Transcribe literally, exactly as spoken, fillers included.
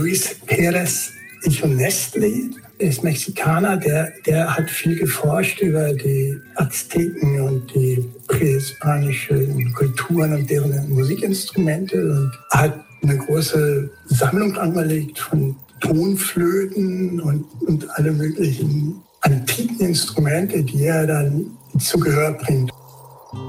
Luis Pérez Iconestli, er ist Mexikaner, der, der hat viel geforscht über die Azteken und die prähispanischen Kulturen und deren Musikinstrumente und hat eine große Sammlung angelegt von Tonflöten und, und alle möglichen antiken Instrumente, die er dann zu Gehör bringt.